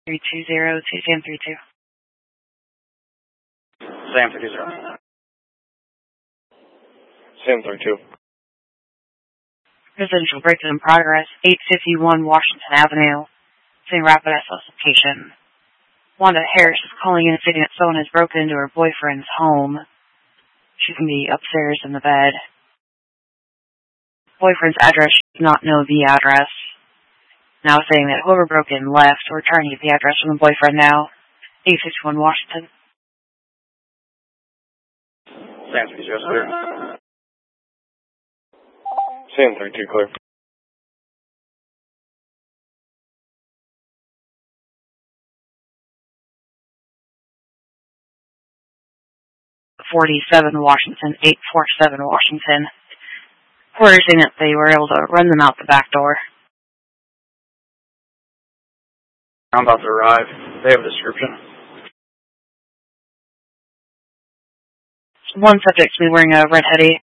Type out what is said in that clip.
320 to Sam 32. Sam 320. Sam 32. Residential break-in in progress, 851 Washington Avenue, St. Rapides location. Wanda Harris is calling in stating that someone has broken into her boyfriend's home. She can be upstairs in the bed. Boyfriend's address, she does not know the address. Now saying that whoever broke in left. We're trying to get the address from the boyfriend now. 861 Washington. Sam 32 clear. Sam 32 clear. .47 Washington, 847 Washington. Reporters saying that they were able to run them out the back door. I'm about to arrive. They have a description. One subject to be wearing a red hoodie.